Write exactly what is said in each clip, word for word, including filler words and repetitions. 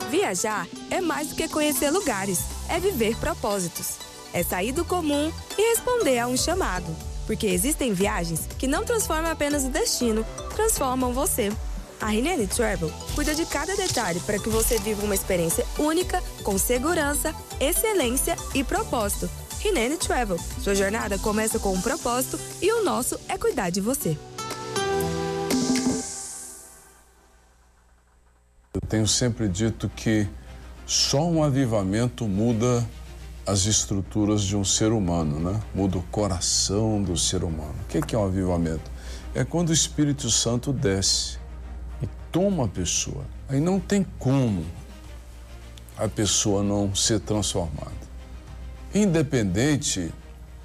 Viajar é mais do que conhecer lugares, é viver propósitos. É sair do comum e responder a um chamado. Porque existem viagens que não transformam apenas o destino, transformam você. A Rinene Travel cuida de cada detalhe para que você viva uma experiência única, com segurança, excelência e propósito. Rinene Travel, sua jornada começa com um propósito e o nosso é cuidar de você. Eu tenho sempre dito que só um avivamento muda as estruturas de um ser humano, né? Muda o coração do ser humano. O que é um avivamento? É quando o Espírito Santo desce e toma a pessoa. Aí não tem como a pessoa não ser transformada. Independente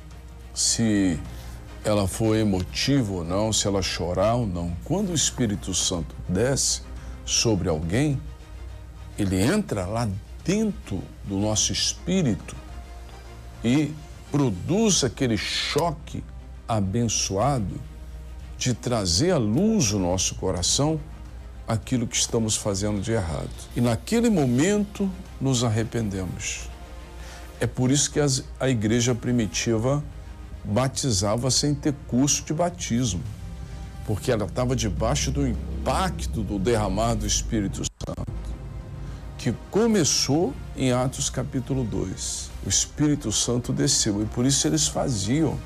se ela for emotiva ou não, se ela chorar ou não. Quando o Espírito Santo desce sobre alguém, ele entra lá dentro do nosso espírito e produz aquele choque abençoado de trazer à luz o nosso coração aquilo que estamos fazendo de errado. E naquele momento nos arrependemos. É por isso que as, a igreja primitiva batizava sem ter curso de batismo, porque ela estava debaixo do impacto do derramar do Espírito Santo, que começou em Atos capítulo dois. O Espírito Santo desceu e por isso eles faziam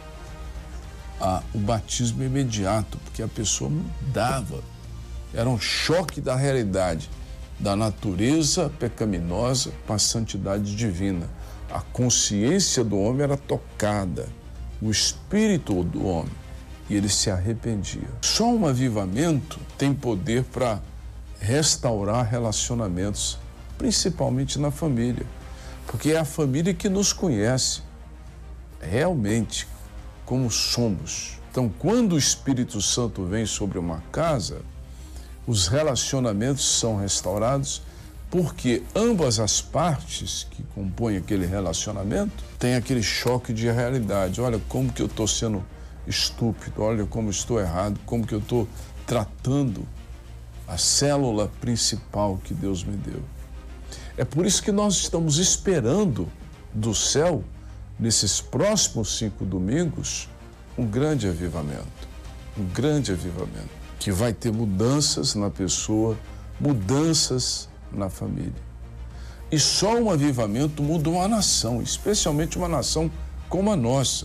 a, o batismo imediato, porque a pessoa mudava. Era um choque da realidade, da natureza pecaminosa para a santidade divina. A consciência do homem era tocada, o espírito do homem, e ele se arrependia. Só um avivamento tem poder para restaurar relacionamentos, principalmente na família, porque é a família que nos conhece realmente como somos. Então, quando o Espírito Santo vem sobre uma casa, os relacionamentos são restaurados, porque ambas as partes que compõem aquele relacionamento têm aquele choque de realidade. Olha como que eu estou sendo estúpido, olha como estou errado, como que eu estou tratando a célula principal que Deus me deu. É por isso que nós estamos esperando do céu, nesses próximos cinco domingos, um grande avivamento, um grande avivamento, que vai ter mudanças na pessoa, mudanças na família. E só um avivamento muda uma nação, especialmente uma nação como a nossa,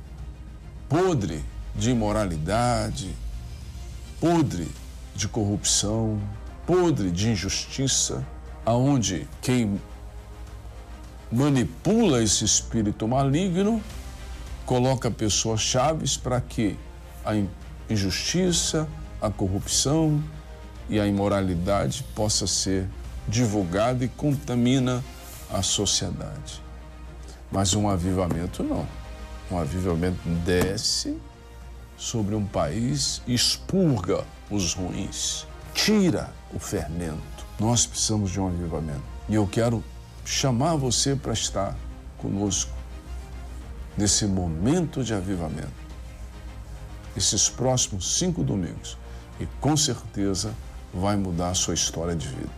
podre de imoralidade, podre de corrupção, podre de injustiça, aonde quem manipula esse espírito maligno coloca pessoas chaves para que a injustiça, a corrupção e a imoralidade possa ser divulgada e contamina a sociedade. Mas um avivamento não. Um avivamento desce sobre um país e expurga os ruins, tira o fermento. Nós precisamos de um avivamento. E eu quero chamar você para estar conosco nesse momento de avivamento, esses próximos cinco domingos. E com certeza vai mudar a sua história de vida.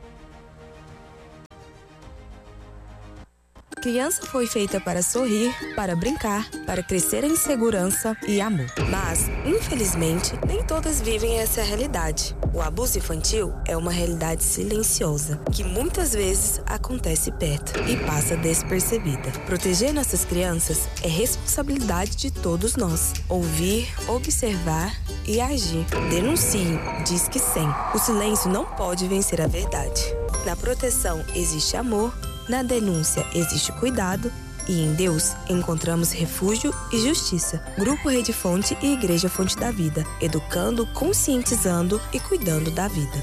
Criança foi feita para sorrir, para brincar, para crescer em segurança e amor. Mas, infelizmente, nem todas vivem essa realidade. O abuso infantil é uma realidade silenciosa, que muitas vezes acontece perto e passa despercebida. Proteger nossas crianças é responsabilidade de todos nós. Ouvir, observar e agir. Denuncie, diz que sim. O silêncio não pode vencer a verdade. Na proteção existe amor, na denúncia existe cuidado e em Deus encontramos refúgio e justiça. Grupo Rede Fonte e Igreja Fonte da Vida, educando, conscientizando e cuidando da vida.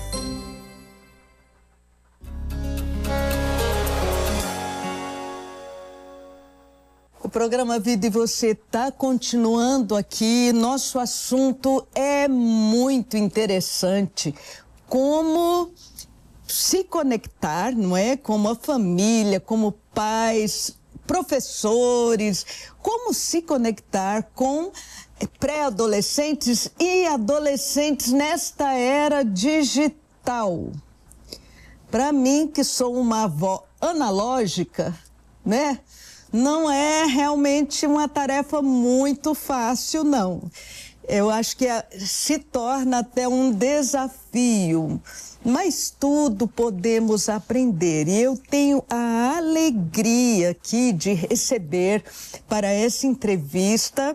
O programa Vida e Você está continuando aqui. Nosso assunto é muito interessante. Como se conectar, não é? Como a família, como pais, professores, como se conectar com pré-adolescentes e adolescentes nesta era digital. Para mim, que sou uma avó analógica, né? Não é realmente uma tarefa muito fácil, não. Eu acho que se torna até um desafio, mas tudo podemos aprender. E eu tenho a alegria aqui de receber para essa entrevista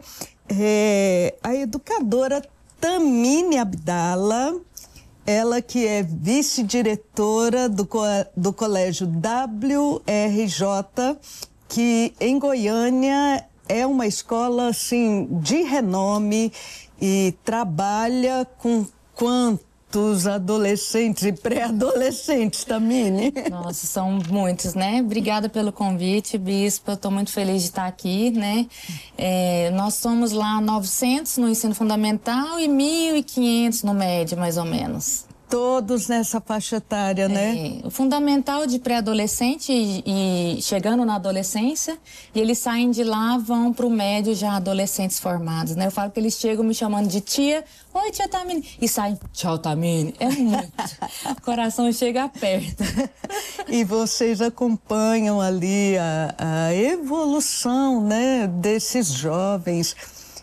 é, a educadora Tamine Abdala, ela que é vice-diretora do, do Colégio W R J, que em Goiânia é uma escola assim, de renome e trabalha com quantos adolescentes e pré-adolescentes, Tamine? Nossa, são muitos, né? Obrigada pelo convite, Bispa. Estou muito feliz de estar aqui, né? É, nós somos lá novecentos no ensino fundamental e mil e quinhentos no médio, mais ou menos. Todos nessa faixa etária, né? É, o fundamental de pré-adolescente e, e chegando na adolescência, e eles saem de lá, vão para o médio já adolescentes formados, né? Eu falo que eles chegam me chamando de tia, oi tia Tamine, e saem, tchau Tamine, é muito, o coração chega perto. E vocês acompanham ali a, a evolução, né, desses jovens.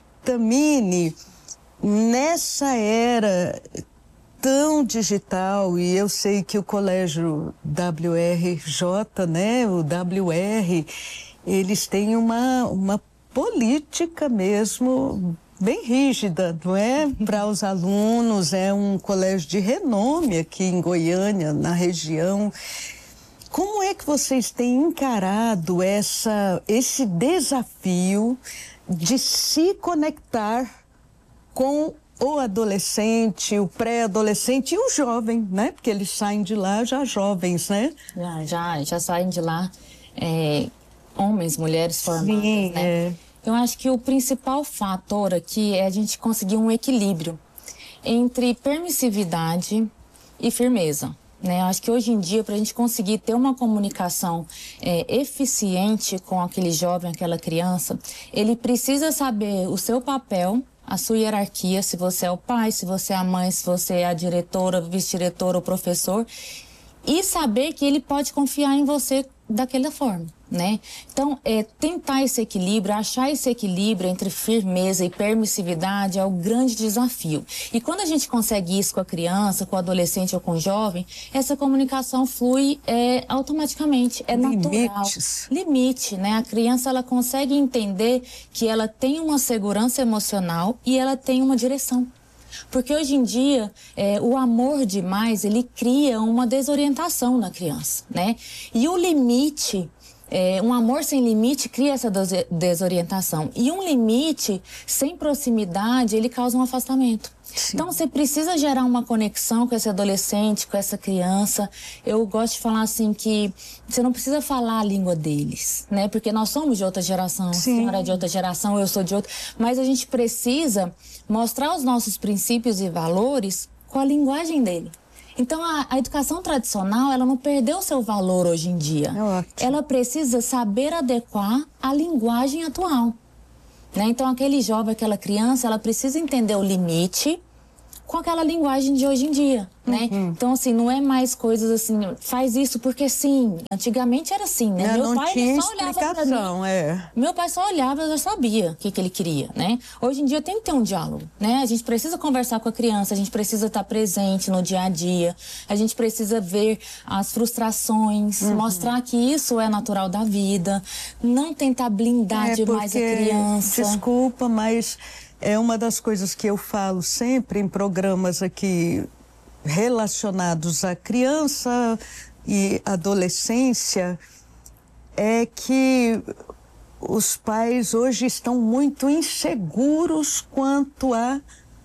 Tamine, nessa era tão digital, e eu sei que o Colégio W R J, né, o W R, eles têm uma, uma política mesmo bem rígida, não é? Para os alunos, é um colégio de renome aqui em Goiânia, na região. Como é que vocês têm encarado essa, esse desafio de se conectar com o adolescente, o pré-adolescente e o jovem, né? Porque eles saem de lá já jovens, né? Já, já, já saem de lá é, homens, mulheres formadas, Sim, né? É. Eu acho que o principal fator aqui é a gente conseguir um equilíbrio entre permissividade e firmeza, né? Eu acho que hoje em dia, para a gente conseguir ter uma comunicação é, eficiente com aquele jovem, aquela criança, ele precisa saber o seu papel, a sua hierarquia, se você é o pai, se você é a mãe, se você é a diretora, vice-diretora ou professor, e saber que ele pode confiar em você daquela forma, né? Então, é, tentar esse equilíbrio, achar esse equilíbrio entre firmeza e permissividade é o grande desafio. E quando a gente consegue isso com a criança, com o adolescente ou com o jovem, essa comunicação flui é, automaticamente, é natural. Limites. Limite, né? A criança, ela consegue entender que ela tem uma segurança emocional e ela tem uma direção. Porque hoje em dia, é, o amor demais, ele cria uma desorientação na criança, né? E o limite, é, um amor sem limite cria essa desorientação. E um limite sem proximidade, ele causa um afastamento. Sim. Então, você precisa gerar uma conexão com esse adolescente, com essa criança. Eu gosto de falar assim que você não precisa falar a língua deles, né? Porque nós somos de outra geração, Sim. a senhora é de outra geração, eu sou de outra. Mas a gente precisa mostrar os nossos princípios e valores com a linguagem dele. Então, a, a educação tradicional, ela não perdeu seu valor hoje em dia. É ótimo. Ela precisa saber adequar a linguagem atual. Né? Então, aquele jovem, aquela criança, ela precisa entender o limite com aquela linguagem de hoje em dia, né? Uhum. Então, assim, não é mais coisas assim, faz isso porque sim. Antigamente era assim, né? É, Meu não pai tinha só olhava pra mim. É. Meu pai só olhava, eu já sabia o que, que ele queria, né? Hoje em dia tem que ter um diálogo, né? A gente precisa conversar com a criança, a gente precisa estar presente no dia a dia, a gente precisa ver as frustrações, uhum. mostrar que isso é natural da vida, não tentar blindar é demais porque, a criança. Desculpa, mas é uma das coisas que eu falo sempre em programas aqui relacionados à criança e adolescência, é que os pais hoje estão muito inseguros quanto a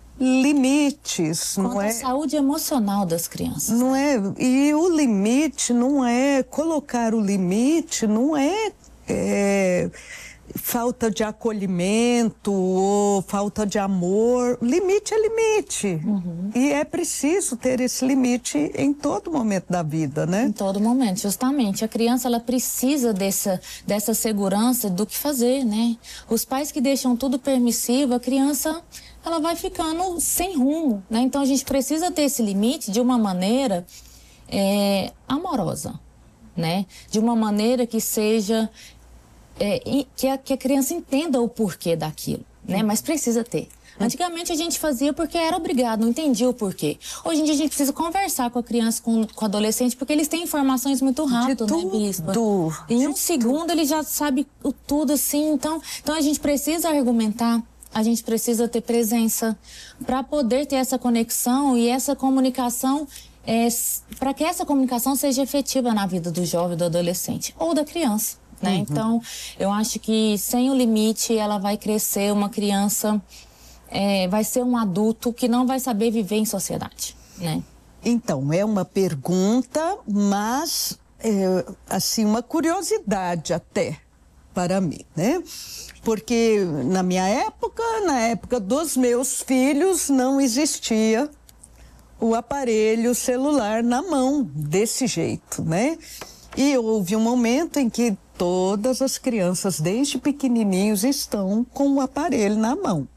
limites, quanto não é? A saúde emocional das crianças. Não é? E o limite não é colocar o limite, não é, é falta de acolhimento ou falta de amor. Limite é limite. Uhum. E é preciso ter esse limite em todo momento da vida, né? Em todo momento, justamente. A criança, ela precisa dessa, dessa segurança do que fazer, né? Os pais que deixam tudo permissivo, a criança, ela vai ficando sem rumo, né? Então, a gente precisa ter esse limite de uma maneira é, amorosa, né? De uma maneira que seja, é, que, a, que a criança entenda o porquê daquilo, né? Mas precisa ter. Antigamente a gente fazia porque era obrigado, não entendia o porquê. Hoje em dia a gente precisa conversar com a criança, com, com o adolescente, porque eles têm informações muito rápido, de né, tudo. Bispa? Em um segundo ele já sabe o tudo, assim. Então, então a gente precisa argumentar, a gente precisa ter presença para poder ter essa conexão e essa comunicação, é, para que essa comunicação seja efetiva na vida do jovem, do adolescente ou da criança, né? Uhum. Então, eu acho que sem o limite ela vai crescer uma criança... É, vai ser um adulto que não vai saber viver em sociedade, né? Então, é uma pergunta, mas, é, assim, uma curiosidade até para mim, né? Porque na minha época, na época dos meus filhos, não existia o aparelho celular na mão, desse jeito, né? E houve um momento em que todas as crianças, desde pequenininhos, estão com o aparelho na mão.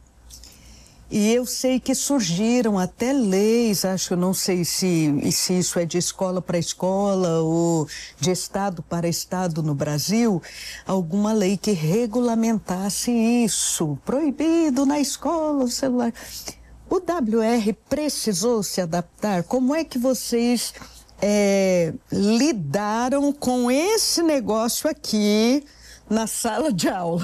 E eu sei que surgiram até leis, acho, não sei se, se isso é de escola para escola ou de estado para estado no Brasil, alguma lei que regulamentasse isso, proibido na escola o celular. O W R precisou se adaptar? Como é que vocês é, lidaram com esse negócio aqui na sala de aula?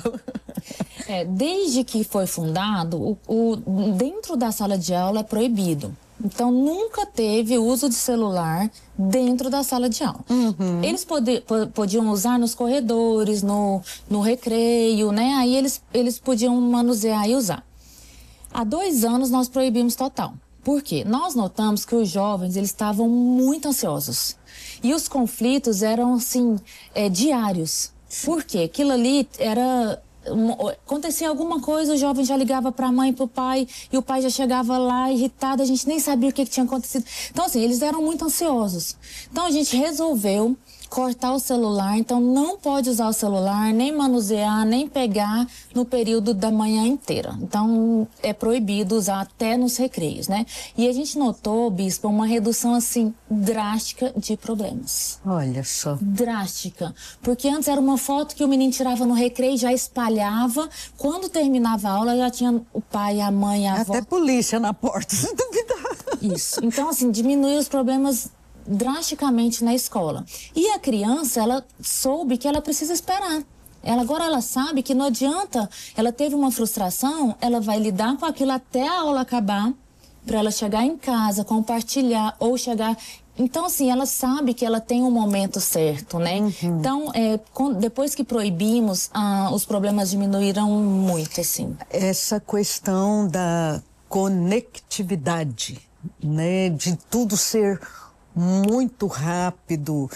É, desde que foi fundado, o, o, dentro da sala de aula é proibido. Então, nunca teve uso de celular dentro da sala de aula. Uhum. Eles pode, podiam usar nos corredores, no, no recreio, né? Aí eles, eles podiam manusear e usar. Há dois anos nós proibimos total. Por quê? Nós notamos que os jovens eles estavam muito ansiosos. E os conflitos eram, assim, é, diários. Por quê? Aquilo ali era... Acontecia alguma coisa, o jovem já ligava para a mãe e para o pai, e o pai já chegava lá irritado, a gente nem sabia o que, que tinha acontecido. Então, assim, eles eram muito ansiosos. Então, a gente resolveu cortar o celular, então não pode usar o celular, nem manusear, nem pegar no período da manhã inteira. Então, é proibido usar até nos recreios, né? E a gente notou, Bispa, uma redução, assim, drástica de problemas. Olha só. Drástica. Porque antes era uma foto que o menino tirava no recreio, já espalhava. Quando terminava a aula, já tinha o pai, a mãe, a avó. Até polícia na porta, se duvidar. Isso. Então, assim, diminuiu os problemas drasticamente na escola. E a criança, ela soube que ela precisa esperar. Ela, agora ela sabe que não adianta, ela teve uma frustração, ela vai lidar com aquilo até a aula acabar, para ela chegar em casa, compartilhar ou chegar... Então, assim, ela sabe que ela tem um momento certo, né? Uhum. Então, é, com, depois que proibimos, ah, os problemas diminuíram muito, assim. Essa questão da conectividade, né? De tudo ser muito rápido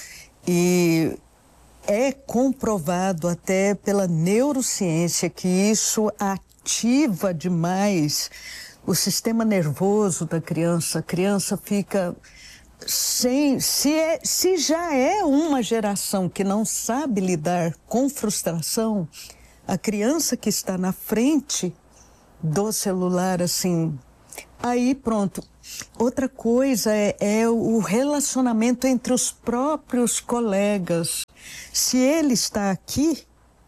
e é comprovado até pela neurociência que isso ativa demais o sistema nervoso da criança. A criança fica sem... Se, é, se já é uma geração que não sabe lidar com frustração, a criança que está na frente do celular, assim... Aí, pronto. Outra coisa é, é o relacionamento entre os próprios colegas. Se ele está aqui,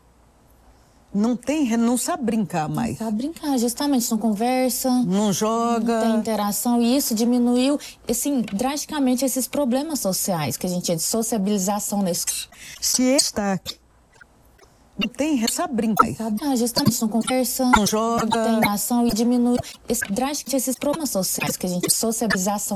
não tem, não sabe brincar mais. Não sabe brincar, justamente, não conversa. Não joga. Não tem interação. E isso diminuiu, assim, drasticamente esses problemas sociais que a gente tinha de sociabilização nesse... Se ele está aqui, não tem, sabe brincar. Ah, justamente, não conversa, não joga. Não tem interação e diminui esse, drasticamente esses problemas sociais que a gente sociabilização